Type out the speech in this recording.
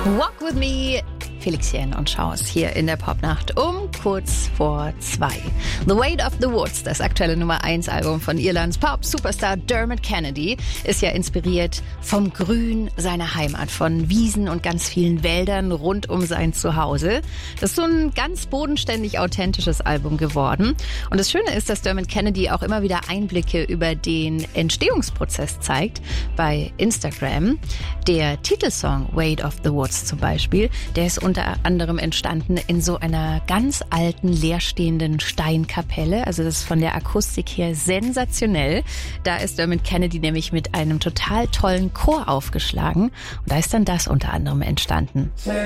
Walk with me, Felixchen und Schaus hier in der Popnacht um kurz vor 2. The Weight of the Woods, das aktuelle Nummer 1 Album von Irlands Pop-Superstar Dermot Kennedy, ist ja inspiriert vom Grün seiner Heimat, von Wiesen und ganz vielen Wäldern rund um sein Zuhause. Das ist so ein ganz bodenständig authentisches Album geworden. Und das Schöne ist, dass Dermot Kennedy auch immer wieder Einblicke über den Entstehungsprozess zeigt bei Instagram. Der Titelsong Weight of the Woods zum Beispiel, der ist unter anderem entstanden in so einer ganz alten, leerstehenden Steinkapelle. Also das ist von der Akustik her sensationell. Da ist Dermot Kennedy nämlich mit einem total tollen Chor aufgeschlagen. Und da ist dann das unter anderem entstanden.